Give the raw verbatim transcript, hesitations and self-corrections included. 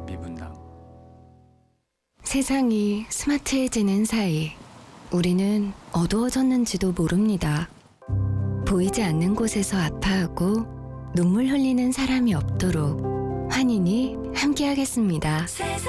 미분당. 세상이 스마트해지는 사이 우리는 어두워졌는지도 모릅니다. 보이지 않는 곳에서 아파하고 눈물 흘리는 사람이 없도록 환인이 함께하겠습니다.